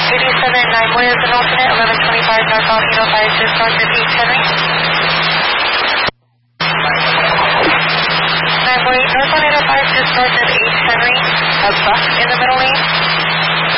9 is an alternate, 1125 North Volcano 5, discharge at 8 Henry. 948 North Volcano 5, discharge at 8 Henry, a buck in the middle lane.